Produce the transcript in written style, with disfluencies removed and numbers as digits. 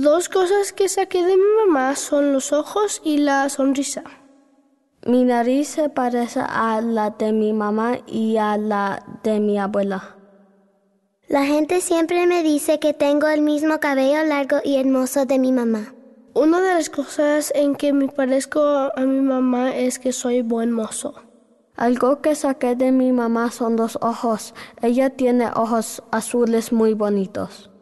2 cosas que saqué de mi mamá son los ojos y la sonrisa. Mi nariz se parece a la de mi mamá y a la de mi abuela. La gente siempre me dice que tengo el mismo cabello largo y hermoso de mi mamá. Una de las cosas en que me parezco a mi mamá es que soy buen mozo. Algo que saqué de mi mamá son los ojos. Ella tiene ojos azules muy bonitos.